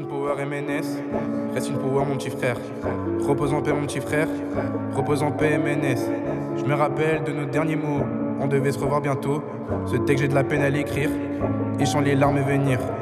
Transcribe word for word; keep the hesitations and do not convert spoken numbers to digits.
in power M N S, reste in power mon petit frère. Repose en paix mon petit frère, repose en paix M N S. Je me rappelle de nos derniers mots, on devait se revoir bientôt. Ce texte j'ai de la peine à l'écrire, et chant les larmes venir.